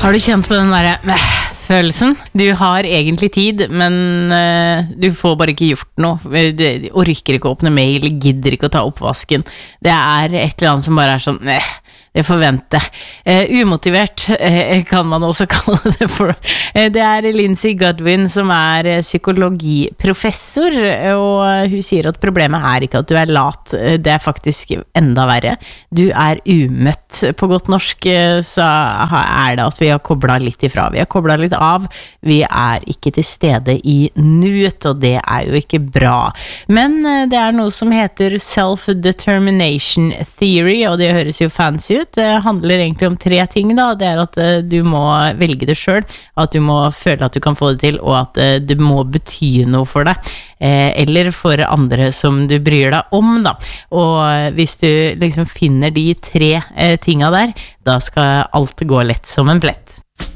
Har du kjent på den der følelsen? Du har egentlig tid, men du får bare ikke gjort noe. Du orker ikke å åpne mail, gidder ikke å ta oppvasken. Det et eller annet som bare sånn, det forvente. Umotivert kan man også kalle det for. Det Lindsay Godwin som psykologiprofessor, og hun sier at problemet ikke at du lat, det faktisk enda verre. Du umøtt. På godt norsk så det at vi har koblet litt ifra. Vi har koblet litt av. Vi ikke til stede i nuet, og det jo ikke bra. Men det noe som heter self-determination theory, og det høres jo fancy ut. Det handler egentlig om 3 ting da. Det at du må velge det selv, at du må føle at du kan få det til, og at det må bety noe for deg, eller for andre som du bryr deg om da. Og hvis du liksom finner de 3 tingene der, da skal alt gå lett som en plett.